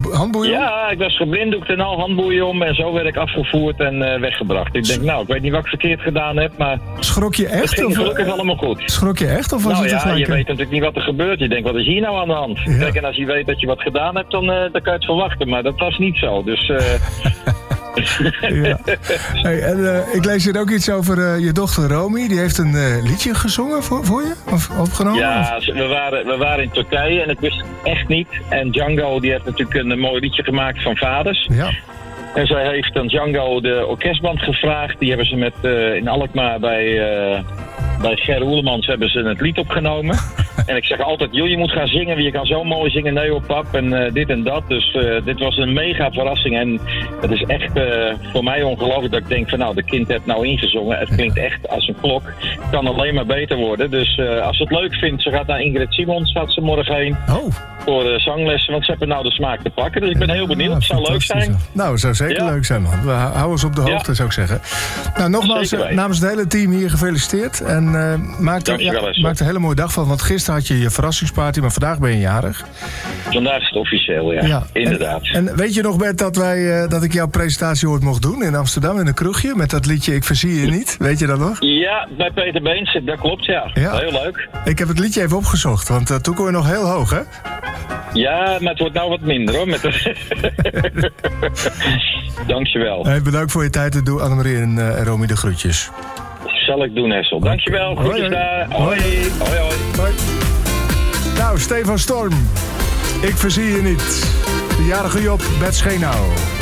handboeien om? Ja, ik was geblinddoekt en al, handboeien om. En zo werd ik afgevoerd en weggebracht. Ik denk, ik weet niet wat ik verkeerd gedaan heb, maar... Schrok je echt? Het ging gelukkig allemaal goed. Schrok je echt? Of was het ja, gelijk? Je weet natuurlijk niet wat er gebeurt. Je denkt, wat is hier nou aan de hand? Ja. Kijk, en als je weet dat je wat gedaan hebt, dan kan je het verwachten. Maar dat was niet zo, dus... Ja. Hey, en ik lees hier ook iets over je dochter Romy. Die heeft een liedje gezongen voor je? Of opgenomen? Ja, we waren in Turkije en ik wist het echt niet. En Django die heeft natuurlijk een mooi liedje gemaakt van Vaders. Ja. En zij heeft dan Django de orkestband gevraagd. Die hebben ze in Alkmaar bij Ger Oelemans hebben ze het lied opgenomen. En ik zeg altijd, joh, je moet gaan zingen. Je kan zo mooi zingen, nee op pap en dit en dat. Dus dit was een mega verrassing. En het is echt voor mij ongelooflijk dat ik denk van de kind heeft nou ingezongen. Het klinkt echt als een klok. Het kan alleen maar beter worden. Dus als ze het leuk vindt, ze gaat naar Ingrid Simons, gaat ze morgen heen. Oh. Voor zanglessen, want ze hebben nou de smaak te pakken. Dus ik ben heel benieuwd. Het zou leuk zijn. Nou, het zou zeker leuk zijn, man. We houden ons op de hoogte, zou ik zeggen. Nou, nogmaals, namens het hele team hier gefeliciteerd. En maak er een hele mooie dag van. Want gisteren had je verrassingsparty, maar vandaag ben je jarig. Vandaag is het officieel, ja. Inderdaad. En weet je nog, Bert, dat ik jouw presentatie ooit mocht doen in Amsterdam in een kroegje met dat liedje Ik Verzie Je Niet? Weet je dat nog? Ja, bij Peter Beens, dat klopt, ja. Heel leuk. Ik heb het liedje even opgezocht, want toen kon je nog heel hoog, hè? Ja, maar het wordt nou wat minder, hoor. Dankjewel. Hey, bedankt voor je tijd. En doe Annemarie en Romy de groetjes. Zal ik doen, Hessel. Dankjewel. Groetjes daar. Hoi. Hoi. Nou, Stefan Storm. Ik verzie je niet. De jarige Job, Bert Scheenau.